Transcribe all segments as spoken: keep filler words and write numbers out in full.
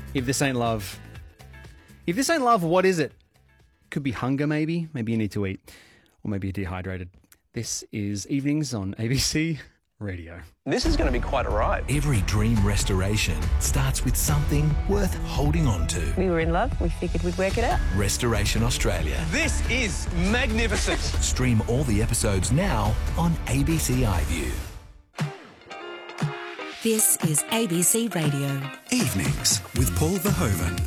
If this ain't love, if this ain't love, what is it? Could be hunger, maybe. Maybe you need to eat, or maybe you're dehydrated. This is Evenings on A B C Radio. This is going to be quite a ride. Every dream restoration starts with something worth holding on to. We were in love. We figured we'd work it out. Restoration Australia. This is magnificent. Stream all the episodes now on A B C iView. This is A B C Radio. Evenings with Paul Verhoeven.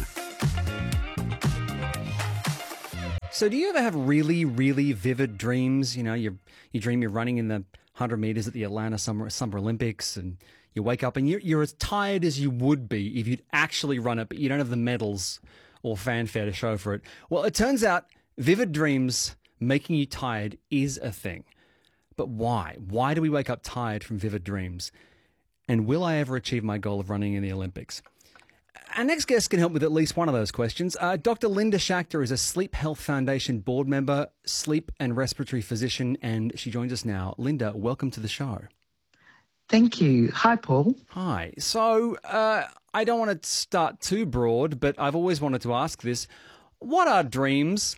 So do you ever have really, really vivid dreams? You know, you you dream you're running in the one hundred metres at the Atlanta Summer, Summer Olympics, and you wake up and you're, you're as tired as you would be if you'd actually run it, but you don't have the medals or fanfare to show for it. Well, it turns out vivid dreams making you tired is a thing. But why? Why do we wake up tired from vivid dreams? And will I ever achieve my goal of running in the Olympics? Our next guest can help with at least one of those questions. Uh, Doctor Linda Schachter is a Sleep Health Foundation board member, sleep and respiratory physician, and she joins us now. Linda, welcome to the show. Thank you. Hi, Paul. Hi. So uh, I don't want to start too broad, but I've always wanted to ask this. What are dreams?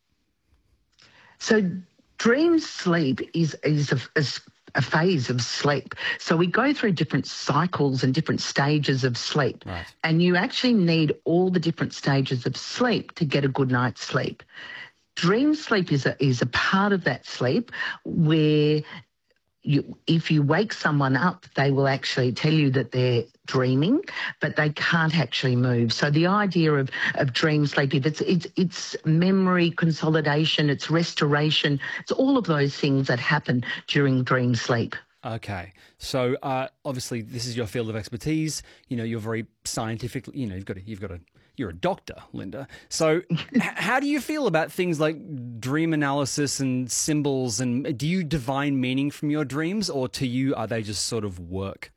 So dream sleep is, is a, is a phase of sleep. So we go through different cycles and different stages of sleep. Right. And you actually need all the different stages of sleep to get a good night's sleep. Dream sleep is a, is a part of that sleep where you, if you wake someone up, they will actually tell you that they're dreaming, but they can't actually move. So the idea of, of dream sleep, if it's, it's, it's memory consolidation, it's restoration, it's all of those things that happen during dream sleep. Okay. So uh, obviously this is your field of expertise. You know, you're very scientific, you know, you've got to, you've got to, you're a doctor, Linda. So h- how do you feel about things like dream analysis and symbols? And do you divine meaning from your dreams, or to you, are they just sort of work?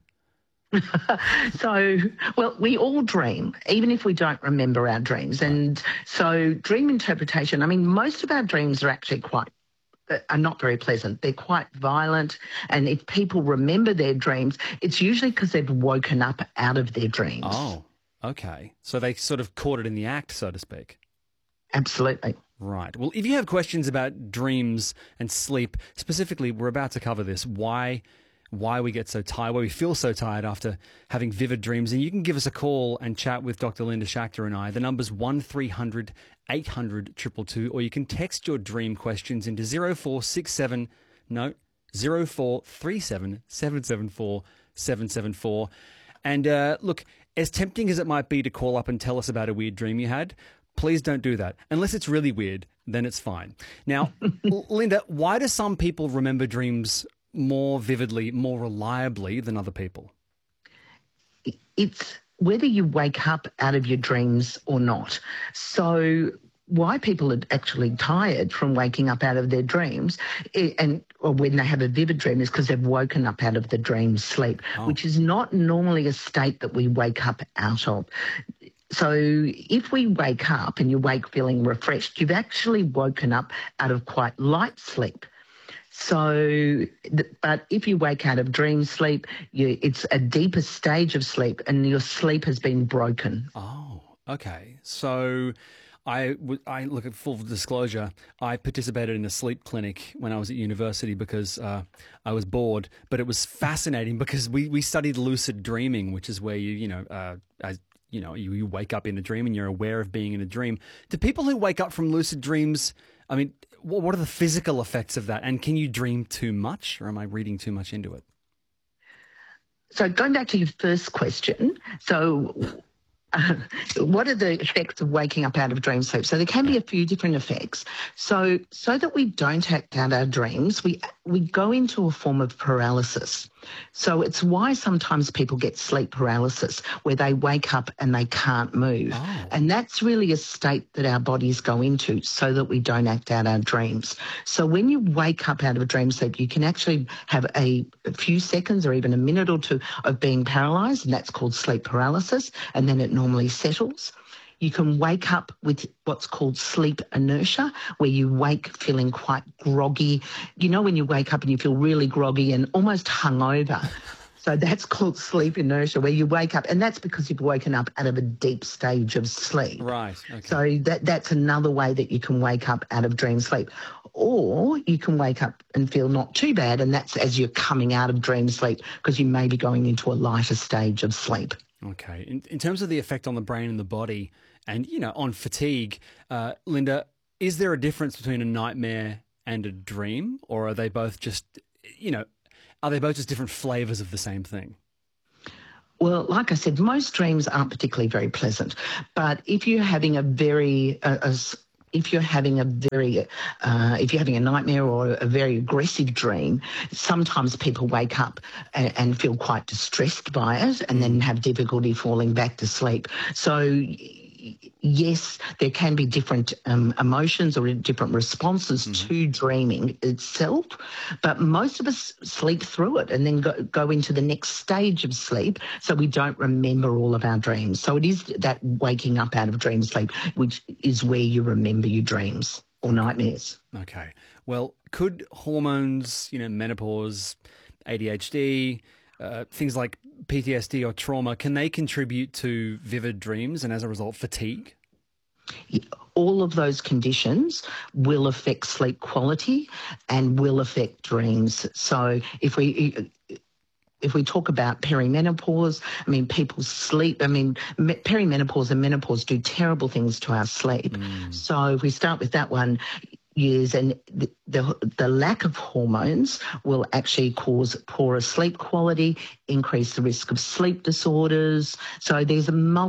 So, well, we all dream, even if we don't remember our dreams. And so dream interpretation, I mean, most of our dreams are actually quite are not very pleasant. They're quite violent. And if people remember their dreams, it's usually because they've woken up out of their dreams. Oh, okay. So they sort of caught it in the act, so to speak. Absolutely. Right. Well, if you have questions about dreams and sleep, specifically, we're about to cover this, why why we get so tired, why we feel so tired after having vivid dreams. And you can give us a call and chat with Doctor Linda Schachter and I. The number's one three hundred eight hundred two two two, or you can text your dream questions into zero four six seven, no, zero four three seven seven seven four seven seven four. And uh, look, as tempting as it might be to call up and tell us about a weird dream you had, please don't do that. Unless it's really weird, then it's fine. Now, Linda, why do some people remember dreams more vividly, more reliably than other people? It's whether you wake up out of your dreams or not. So why people are actually tired from waking up out of their dreams and or when they have a vivid dream is because they've woken up out of the dream sleep, oh. which is not normally a state that we wake up out of. So if we wake up and you wake feeling refreshed, you've actually woken up out of quite light sleep. So, but if you wake out of dream sleep, you, it's a deeper stage of sleep and your sleep has been broken. Oh, okay. So I, I look at full disclosure, I participated in a sleep clinic when I was at university because uh, I was bored, but it was fascinating because we, we studied lucid dreaming, which is where you, you know, uh, as, you know, you, you wake up in a dream and you're aware of being in a dream. Do people who wake up from lucid dreams, I mean, what are the physical effects of that? And can you dream too much, or am I reading too much into it? So going back to your first question, so uh, what are the effects of waking up out of dream sleep? So there can be a few different effects. So so that we don't act out our dreams, we we go into a form of paralysis. So it's why sometimes people get sleep paralysis, where they wake up and they can't move. Oh. And that's really a state that our bodies go into so that we don't act out our dreams. So when you wake up out of a dream sleep, you can actually have a, a few seconds or even a minute or two of being paralysed, and that's called sleep paralysis, and then it normally settles. You can wake up with what's called sleep inertia, where you wake feeling quite groggy. You know when you wake up and you feel really groggy and almost hungover. So that's called sleep inertia, where you wake up, and that's because you've woken up out of a deep stage of sleep. Right. Okay. So that that's another way that you can wake up out of dream sleep. Or you can wake up and feel not too bad, and that's as you're coming out of dream sleep, because you may be going into a lighter stage of sleep. Okay. In, in terms of the effect on the brain and the body and, you know, on fatigue, uh, Linda, is there a difference between a nightmare and a dream, or are they both just, you know, are they both just different flavours of the same thing? Well, like I said, most dreams aren't particularly very pleasant. But if you're having a very, uh, a, if you're having a very, uh, if you're having a nightmare or a very aggressive dream, sometimes people wake up and, and feel quite distressed by it, and then have difficulty falling back to sleep. So, yes, there can be different um, emotions or different responses mm-hmm. to dreaming itself, but most of us sleep through it and then go, go into the next stage of sleep, so we don't remember all of our dreams. So it is that waking up out of dream sleep, which is where you remember your dreams or nightmares. Okay. Well, could hormones, you know, menopause, A D H D, uh, things like P T S D or trauma, can they contribute to vivid dreams and as a result fatigue? All of those conditions will affect sleep quality and will affect dreams. So if we if we talk about perimenopause, I mean, people sleep. I mean, perimenopause and menopause do terrible things to our sleep. Mm. So if we start with that one, yes, and the, the the lack of hormones will actually cause poorer sleep quality, increase the risk of sleep disorders. So there's a multi